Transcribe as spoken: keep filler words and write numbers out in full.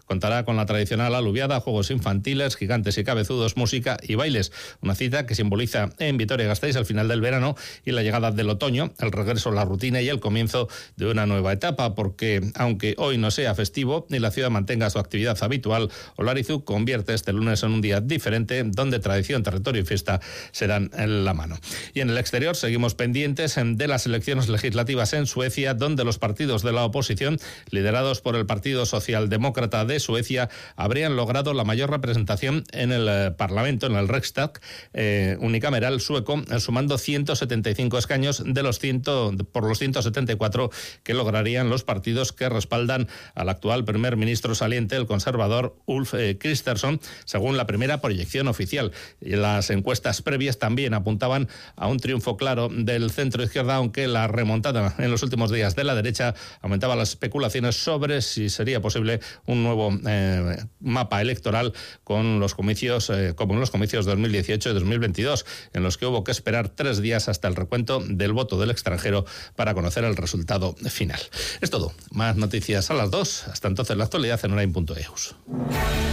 contará con la tradicional aluviada, juegos infantiles, gigantes y cabezudos, música y bailes. Una cita que simboliza en Vitoria-Gasteiz el final del verano y la llegada del otoño, el regreso a la rutina y el comienzo de una nueva etapa, porque aunque hoy no sea festivo y la ciudad mantenga su actividad habitual, Olarizu convierte este lunes en un día diferente, donde tradición, territorio y fiesta se dan en la mano. Y en el exterior seguimos pendientes de las elecciones legislativas en Suecia, donde los partidos de la oposición, liderados por el Partido Socialdemócrata de Suecia, habrían logrado la mayor representación en el eh, Parlamento, en el Riksdag eh, unicameral sueco, eh, sumando ciento setenta y cinco escaños de los cien, por los ciento setenta y cuatro que lograrían los partidos que respaldan al actual primer ministro saliente, el conservador Ulf eh, Kristersson, según la primera proyección oficial. Y las encuestas previas también apuntaban a un triunfo claro del centro izquierda, aunque la remontada en los últimos días de la derecha aumentaba las especulaciones sobre si sería posible un nuevo eh, mapa electoral con los comicios, eh, como en los comicios de dos mil dieciocho y dos mil veintidós, en los que hubo que esperar tres días hasta el recuento del voto del extranjero para conocer el resultado final. Es todo. Más noticias a las dos. Hasta entonces, la actualidad en online punto eus.